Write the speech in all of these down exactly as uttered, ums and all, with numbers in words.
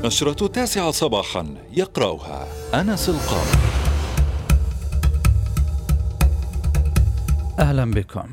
نشرة التاسعة صباحا يقرأها أنس القاضي. أهلا بكم.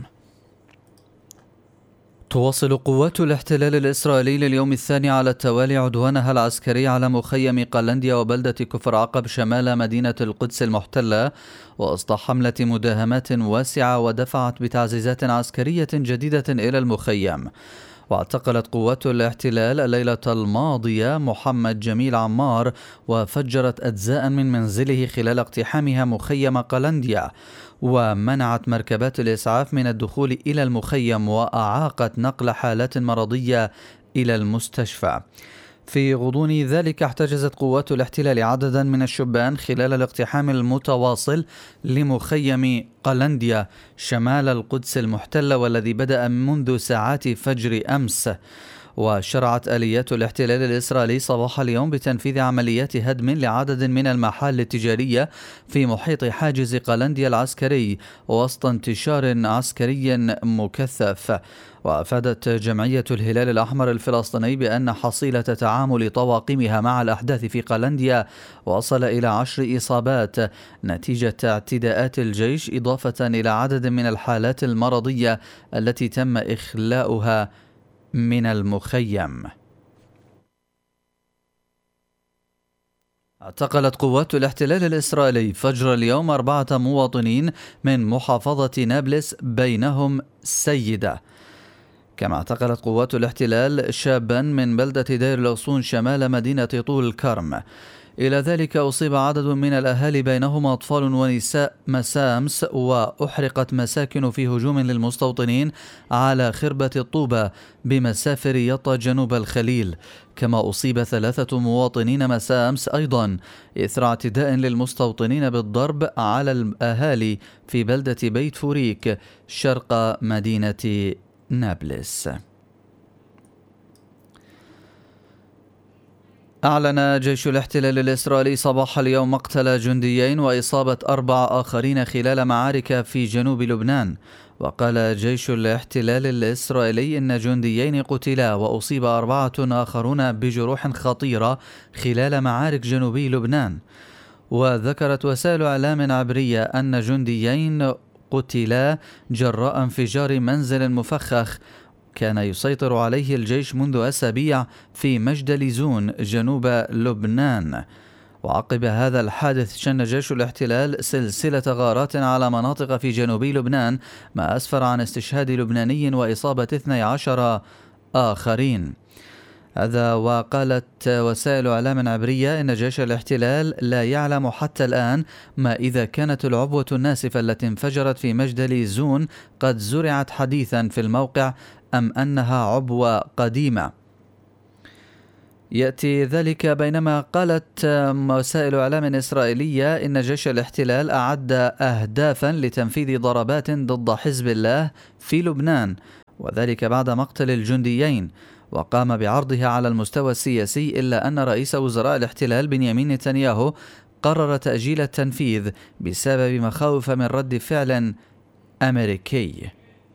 تواصل قوات الاحتلال الإسرائيلي لليوم الثاني على التوالي عدوانها العسكري على مخيم قلنديا وبلدة كفر عقب شمال مدينة القدس المحتلة وسط حملة مداهمات واسعة ودفعت بتعزيزات عسكرية جديدة إلى المخيم. واعتقلت قوات الاحتلال الليلة الماضية محمد جميل عمار وفجرت أجزاء من منزله خلال اقتحامها مخيم قلنديا، ومنعت مركبات الإسعاف من الدخول إلى المخيم وأعاقت نقل حالات مرضية إلى المستشفى. في غضون ذلك احتجزت قوات الاحتلال عددا من الشبان خلال الاقتحام المتواصل لمخيم قلنديا شمال القدس المحتلة والذي بدأ منذ ساعات فجر أمس. وشرعت آليات الاحتلال الإسرائيلي صباح اليوم بتنفيذ عمليات هدم لعدد من المحال التجارية في محيط حاجز قلنديا العسكري وسط انتشار عسكري مكثف. وأفادت جمعية الهلال الأحمر الفلسطيني بأن حصيلة تعامل طواقمها مع الأحداث في قلنديا وصل إلى عشر إصابات نتيجة اعتداءات الجيش، إضافة إلى عدد من الحالات المرضية التي تم إخلاؤها من المخيم. اعتقلت قوات الاحتلال الإسرائيلي فجر اليوم أربعة مواطنين من محافظة نابلس بينهم سيدة. كما اعتقلت قوات الاحتلال شابا من بلدة دير الغصون شمال مدينة طول كرم. إلى ذلك أصيب عدد من الأهالي بينهم أطفال ونساء مساء أمس، وأحرقت مساكن في هجوم للمستوطنين على خربة الطوبة بمسافر يطا جنوب الخليل. كما أصيب ثلاثة مواطنين مساء أمس أيضا إثر اعتداء للمستوطنين بالضرب على الأهالي في بلدة بيت فوريك شرق مدينة نابلس. أعلن جيش الاحتلال الإسرائيلي صباح اليوم مقتل جنديين وإصابة أربع آخرين خلال معارك في جنوب لبنان. وقال جيش الاحتلال الإسرائيلي إن جنديين قتلا وأصيب أربعة آخرون بجروح خطيرة خلال معارك جنوبي لبنان. وذكرت وسائل إعلام عبرية أن جنديين قتلا جراء انفجار منزل مفخخ كان يسيطر عليه الجيش منذ أسابيع في مجدل زون جنوب لبنان. وعقب هذا الحادث شن جيش الاحتلال سلسلة غارات على مناطق في جنوب لبنان، ما أسفر عن استشهاد لبناني وإصابة اثني عشر آخرين. هذا وقالت وسائل إعلام عبرية إن جيش الاحتلال لا يعلم حتى الآن ما إذا كانت العبوة الناسفة التي انفجرت في مجدل زون قد زرعت حديثا في الموقع أم أنها عبوة قديمة. يأتي ذلك بينما قالت وسائل إعلام إسرائيلية إن جيش الاحتلال أعد أهدافا لتنفيذ ضربات ضد حزب الله في لبنان، وذلك بعد مقتل الجنديين، وقام بعرضها على المستوى السياسي، إلا أن رئيس وزراء الاحتلال بنيامين نتنياهو قرر تأجيل التنفيذ بسبب مخاوف من رد فعل أمريكي.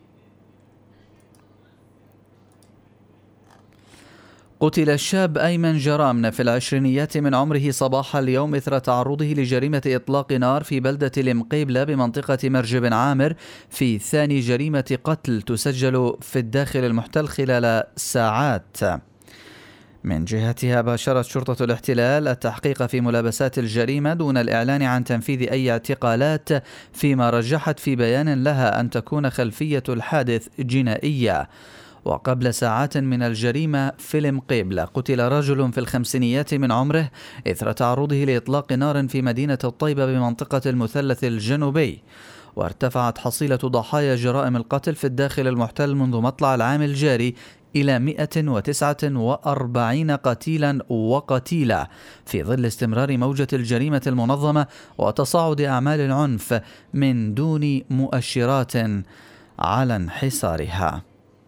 قتل الشاب أيمن جرامنة في العشرينيات من عمره صباح اليوم إثر تعرضه لجريمة إطلاق نار في بلدة المقيبلة بمنطقة مرج بن عامر، في ثاني جريمة قتل تسجل في الداخل المحتل خلال ساعات. من جهتها باشرت شرطة الاحتلال التحقيق في ملابسات الجريمة دون الإعلان عن تنفيذ أي اعتقالات، فيما رجحت في بيان لها أن تكون خلفية الحادث جنائية. وقبل ساعات من الجريمة في المقيبلة قتل رجل في الخمسينيات من عمره إثر تعرضه لإطلاق نار في مدينة الطيبة بمنطقة المثلث الجنوبي. وارتفعت حصيلة ضحايا جرائم القتل في الداخل المحتل منذ مطلع العام الجاري إلى مئة وتسعة وأربعين قتيلا وقتيلة، في ظل استمرار موجة الجريمة المنظمة وتصاعد أعمال العنف من دون مؤشرات على انحسارها.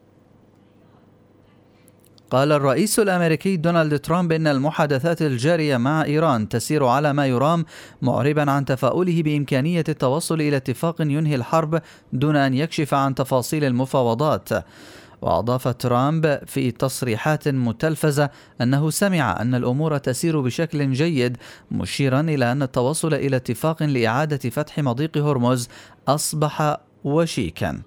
قال الرئيس الأمريكي دونالد ترامب إن المحادثات الجارية مع إيران تسير على ما يرام، معربا عن تفاؤله بإمكانية التوصل إلى اتفاق ينهي الحرب دون أن يكشف عن تفاصيل المفاوضات. وأضاف ترامب في تصريحات متلفزة أنه سمع أن الأمور تسير بشكل جيد، مشيرا إلى أن التوصل إلى اتفاق لإعادة فتح مضيق هرمز أصبح وشيكا.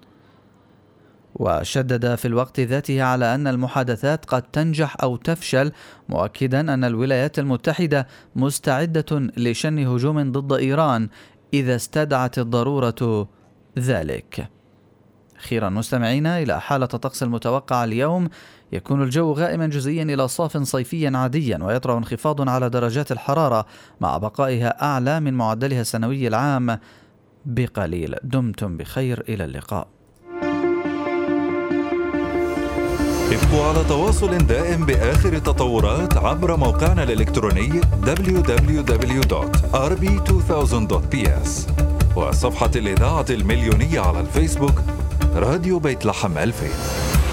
وشدد في الوقت ذاته على أن المحادثات قد تنجح أو تفشل، مؤكدا أن الولايات المتحدة مستعدة لشن هجوم ضد إيران إذا استدعت الضرورة ذلك. أخيرا مستمعينا، إلى حالة الطقس المتوقعة اليوم، يكون الجو غائما جزئيا إلى صاف صيفيا عاديا، ويطرأ انخفاض على درجات الحرارة مع بقائها أعلى من معدلها السنوي العام بقليل. دمتم بخير، إلى اللقاء. ابقوا على تواصل دائم بآخر التطورات عبر موقعنا الإلكتروني دبليو دبليو دبليو دوت آر بي ألفين دوت بي إس وصفحة الإذاعة المليونية على الفيسبوك راديو بيت لحم ألفين.